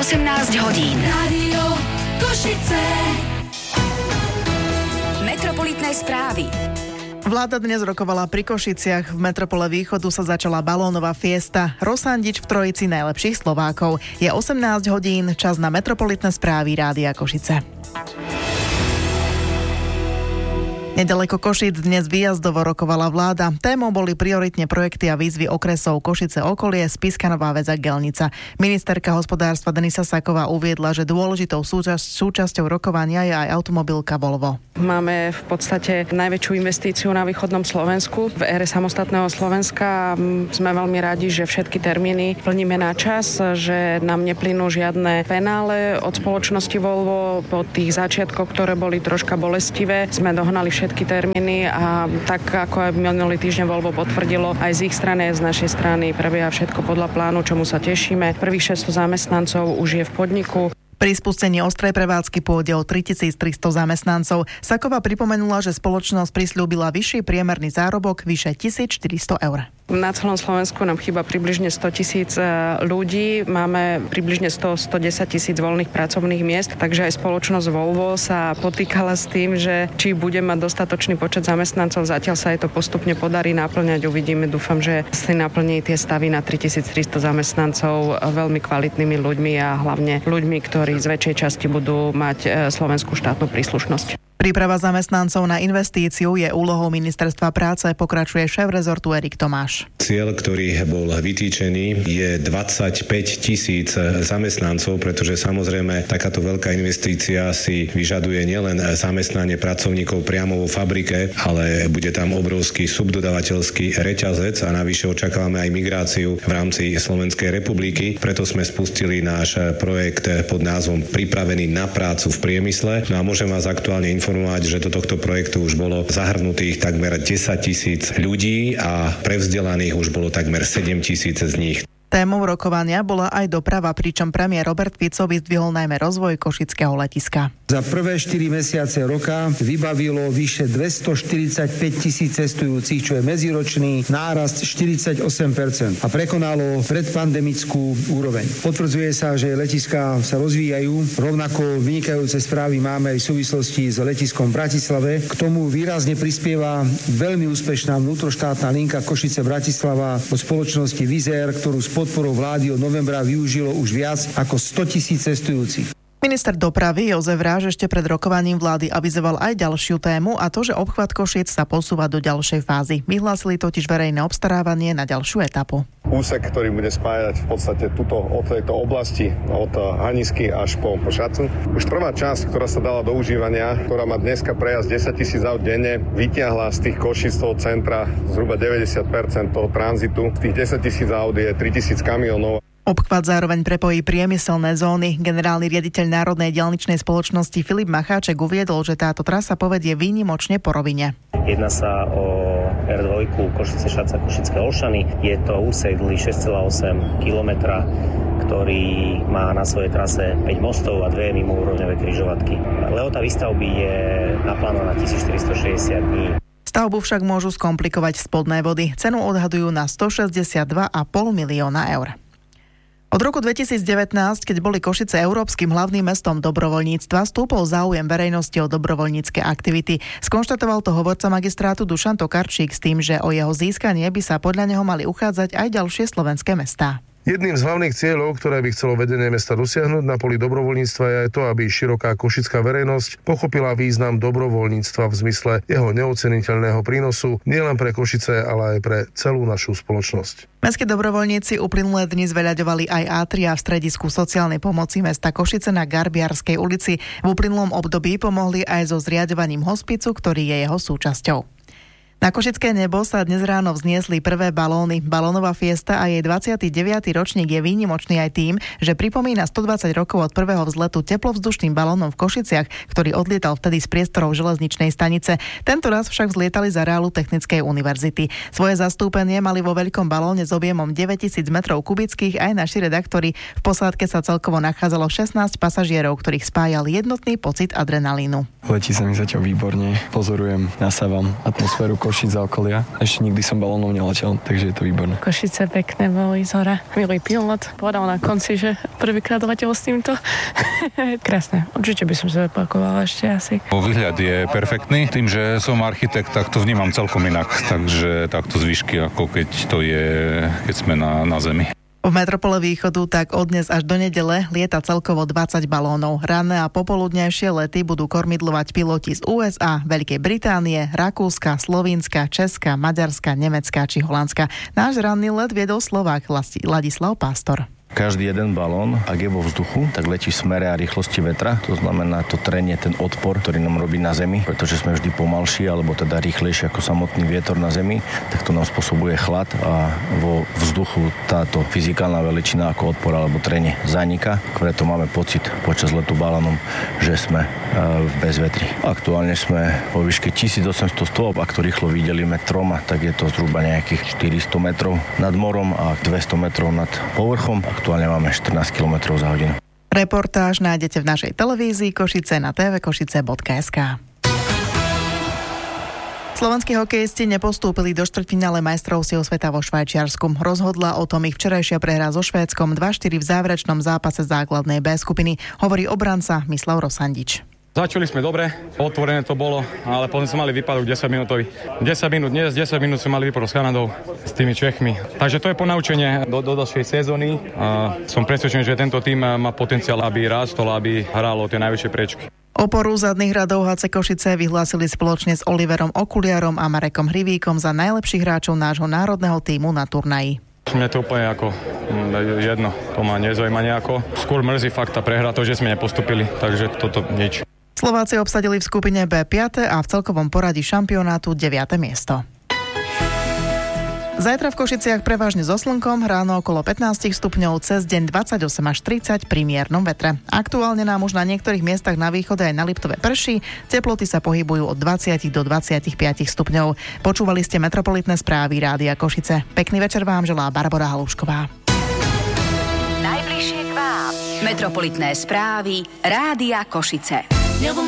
18 hodín. Rádio Košice. Metropolitné správy. Vláda dnes rokovala pri Košiciach. V metropole Východu sa začala balónová fiesta. Rozsandič v trojici najlepších Slovákov. Je 18 hodín, čas na Metropolitné správy Rádia Košice. Nedaleko Košíc dnes výjazdovo rokovala vláda. Témou boli prioritne projekty a výzvy okresov Košice okolie, Spišská Nová Ves a Gelnica. Ministerka hospodárstva Denisa Saková uviedla, že dôležitou súčasťou rokovania je aj automobilka Volvo. Máme v podstate najväčšiu investíciu na východnom Slovensku. V ére samostatného Slovenska sme veľmi radi, že všetky termíny plníme na čas, že nám neplynú žiadne penále od spoločnosti Volvo. Po tých začiatkoch, ktoré boli troška bolestivé, sme dohnali všetky termíny a tak ako aj minulý týždeň Volvo potvrdilo, aj z ich strany, aj z našej strany prebieha všetko podľa plánu, čomu sa tešíme. Prvých 600 zamestnancov už je v podniku. Pri spustení ostrej prevádzky pôjde o 3300 zamestnancov. Saková pripomenula, že spoločnosť prisľúbila vyšší priemerný zárobok vyše 1400 eur. Na celom Slovensku nám chýba približne 100 000 ľudí, máme približne 110 000 voľných pracovných miest, takže aj spoločnosť Volvo sa potýkala s tým, že či bude mať dostatočný počet zamestnancov, zatiaľ sa jej to postupne podarí naplňať, uvidíme, dúfam, že si naplní tie stavy na 3300 zamestnancov veľmi kvalitnými ľuďmi a hlavne ľuďmi, ktorí z väčšej časti budú mať slovenskú štátnu príslušnosť. Príprava zamestnancov na investíciu je úlohou Ministerstva práce, pokračuje šéf rezortu Erik Tomáš. Cieľ, ktorý bol vytýčený, je 25 000 zamestnancov, pretože samozrejme takáto veľká investícia si vyžaduje nielen zamestnanie pracovníkov priamo vo fabrike, ale bude tam obrovský subdodavateľský reťazec a navyše očakávame aj migráciu v rámci Slovenskej republiky. Preto sme spustili náš projekt pod názvom Pripravený na prácu v priemysle. No a môžem vás aktuálne informovať, že do tohto projektu už bolo zahrnutých takmer 10 000 ľudí a prevzdelaných už bolo takmer 7 000 z nich. Témou rokovania bola aj doprava, pričom premiér Robert Fico vyzdvihol najmä rozvoj košického letiska. Za prvé 4 mesiace roka vybavilo vyše 245 000 cestujúcich, čo je medziročný nárast 48% a prekonalo predpandemickú úroveň. Potvrdzuje sa, že letiská sa rozvíjajú, rovnako vynikajúce správy máme aj v súvislosti s letiskom v Bratislave. K tomu výrazne prispieva veľmi úspešná vnútroštátna linka Košice-Bratislava od spoločnosti Wizz Air, ktorú s podporou vlády od novembra využilo už viac ako 100 000 cestujúcich. Minister dopravy Jozef Ráž ešte pred rokovaním vlády avizoval aj ďalšiu tému, a to, že obchvat Košiec sa posúva do ďalšej fázy. Vyhlásili totiž verejné obstarávanie na ďalšiu etapu. Úsek, ktorý bude spájať v podstate od tejto oblasti, od Hanisky až po Šacu. Už prvá časť, ktorá sa dala do užívania, ktorá má dneska prejazd 10 000 aut denne, vytiahla z tých Košíc toho centra zhruba 90% toho tranzitu. Z tých 10 000 aut je 3 000 kamionov. Obchvat zároveň prepojí priemyselné zóny. Generálny riaditeľ Národnej diaľničnej spoločnosti Filip Macháček uviedol, že táto trasa povedie výnimočne po rovine. Jedná sa o R2 Košice-Šaca, Košické Olšany. Je to úsek dlhý 6,8 kilometra, ktorý má na svojej trase 5 mostov a 2 mimoúrovňové križovatky. Lehota výstavby je naplánovaná 1460 dní. Stavbu však môžu skomplikovať spodné vody. Cenu odhadujú na 162,5 milióna eur. Od roku 2019, keď boli Košice európskym hlavným mestom dobrovoľníctva, stúpol záujem verejnosti o dobrovoľnícke aktivity. Skonštatoval to hovorca magistrátu Dušan Tokarčík s tým, že o jeho získanie by sa podľa neho mali uchádzať aj ďalšie slovenské mestá. Jedným z hlavných cieľov, ktoré by chcelo vedenie mesta dosiahnuť na poli dobrovoľníctva, je aj to, aby široká košická verejnosť pochopila význam dobrovoľníctva v zmysle jeho neoceniteľného prínosu nielen pre Košice, ale aj pre celú našu spoločnosť. Mestskí dobrovoľníci uplynulé dni zveľaďovali aj átria v stredisku sociálnej pomoci mesta Košice na Garbiarskej ulici. V uplynulom období pomohli aj so zriaďovaním hospicu, ktorý je jeho súčasťou. Na košické nebo sa dnes ráno vzniesli prvé balóny. Balónová fiesta a jej 29. ročník je výnimočný aj tým, že pripomína 120 rokov od prvého vzletu teplovzdušným balónom v Košiciach, ktorý odlietal vtedy z priestorov železničnej stanice. Tento raz však vzlietali z areálu Technickej univerzity. Svoje zastúpenie mali vo veľkom balóne s objemom 9000 metrov kubických aj naši redaktori. V posádke sa celkovo nachádzalo 16 pasažierov, ktorých spájal jednotný pocit adrenalínu. Letí sa mi zatiaľ výborne, pozorujem, nasávam atmosféru Košic a okolia. Ešte nikdy som balónom neletel, takže je to výborné. Košice pekné boli z hora. Milý pilot povedal na konci, že prvýkrát letel s týmto. Krásne. Určite by som sa opakovala ešte asi. Výhľad je perfektný. Tým, že som architekt, tak to vnímam celkom inak. Takže takto z výšky, ako keď to je, keď sme na zemi. V metropole Východu tak od dnes až do nedele lieta celkovo 20 balónov. Ranné a popoludnejšie lety budú kormidlovať piloti z USA, Veľkej Británie, Rakúska, Slovinska, Česka, Maďarska, Nemecka či Holandska. Náš ranný let viedol Slovák Ladislav Pastor. Každý jeden balón, ak je vo vzduchu, tak letí v smere a rýchlosti vetra. To znamená to trenie, ten odpor, ktorý nám robí na zemi, pretože sme vždy pomalší, alebo teda rýchlejší ako samotný vietor na zemi, tak to nám spôsobuje chlad a vo vzduchu táto fyzikálna veličina ako odpor alebo trenie zaniká. Preto máme pocit počas letu balónom, že sme v bezvetri. Aktuálne sme vo výške 1800 stôp, ak to rýchlo vydelíme troma, tak je to zhruba nejakých 400 metrov nad morom a 200 metrov nad povrchom. Aktuálne máme 14 km za hodinu. Reportáž nájdete v našej televízii Košice na tvkošice.sk. Slovenskí hokejisti nepostúpili do štvrťfinále majstrovstiev sveta vo Švajčiarsku. Rozhodla o tom ich včerajšia prehra so Švédskom 2-4 v záverečnom zápase základnej B skupiny, hovorí obranca Mislav Rosandič. Začali sme dobre, otvorené to bolo, ale potom sme mali výpadok 10 minútový. 10 minút dnes, 10 minút sme mali výpadok s Kanadou, s tými Čechmi. Takže to je ponaučenie do ďalšej sezóny. Som presvedčený, že tento tým má potenciál, aby rástol, aby hral o tie najvyššie priečky. Oporu zadných radov HC Košice vyhlásili spoločne s Oliverom Okuliarom a Marekom Hrivíkom za najlepších hráčov nášho národného tímu na turnaji. Mne to úplne ako jedno, to ma nezaujíma nejako. Skôr mrzí fakt tá prehra, to, že sme nepostupili, takže toto nič. Slováci obsadili v skupine B 5. a v celkovom poradí šampionátu 9. miesto. Zajtra v Košiciach prevažne so slnkom, ráno okolo 15 stupňov, cez deň 28 až 30 pri miernom vetre. Aktuálne nám už na niektorých miestach na východe aj na Liptove prší, teploty sa pohybujú od 20 do 25 stupňov. Počúvali ste metropolitné správy Rádia Košice. Pekný večer vám želá Barbora Halušková. Najbližšie k vám. Metropolitné správy Rádia Košice.